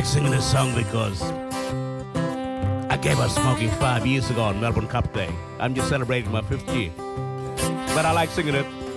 singing this song because I gave up smoking 5 years ago on Melbourne Cup Day. I'm just celebrating my 5th year. But I like singing it.